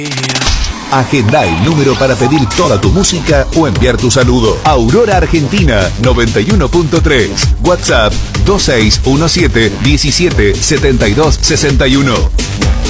Agenda el número para pedir toda tu música o enviar tu saludo. Aurora Argentina 91.3. WhatsApp 2617 17 72 61.